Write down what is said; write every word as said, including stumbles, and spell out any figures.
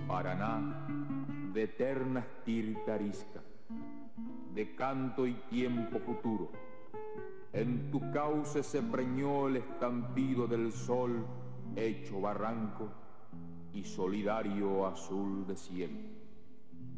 Paraná, de eterna estirpe arisca, de canto y tiempo futuro. En tu cauce se preñó el estampido del sol hecho barranco y solidario azul de cielo.